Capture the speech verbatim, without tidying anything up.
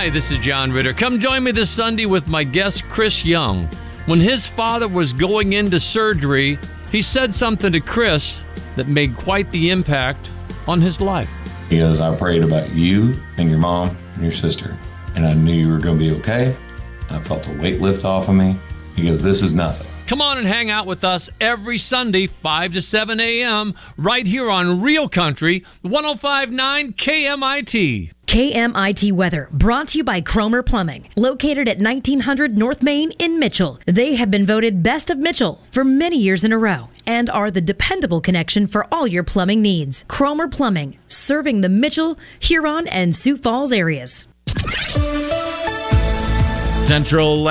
Hi, this is John Ritter. Come join me this Sunday with my guest, Chris Young. When his father was going into surgery, he said something to Chris that made quite the impact on his life. He goes, I prayed about you and your mom and your sister, and I knew you were going to be okay. I felt the weight lift off of me. He goes, this is nothing. Come on and hang out with us every Sunday, five to seven a.m., right here on Real Country, one oh five point nine K M I T. K M I T weather brought to you by Cromer Plumbing, located at nineteen hundred North Main in Mitchell. They have been voted Best of Mitchell for many years in a row and are the dependable connection for all your plumbing needs. Cromer Plumbing, serving the Mitchell, Huron, and Sioux Falls areas. Central